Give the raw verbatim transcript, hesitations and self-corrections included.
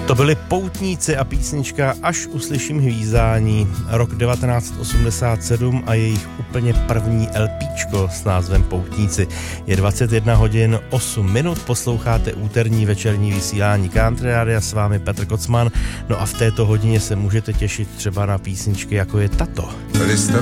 To byli Poutníci a písnička Až uslyším hvízdání, rok devatenáct osmdesát sedm a jejich úplně první LPčko s názvem Poutníci. Je dvacet jedna hodin osm minut, posloucháte úterní večerní vysílání Country Rádia, s vámi Petr Kocman, no a v této hodině se můžete těšit třeba na písničky, jako je tato.